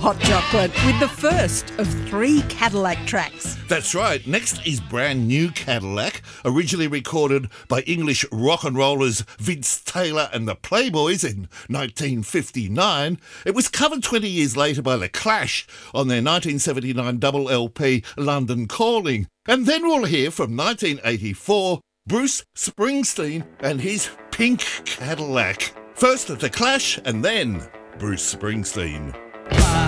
hot chocolate with the first of 3 Cadillac tracks. That's right. Next is Brand New Cadillac, originally recorded by English rock and rollers Vince Taylor and the Playboys in 1959. It was covered 20 years later by The Clash on their 1979 double LP London Calling. And then we'll hear from 1984 Bruce Springsteen and his Pink Cadillac. First The Clash and then Bruce Springsteen.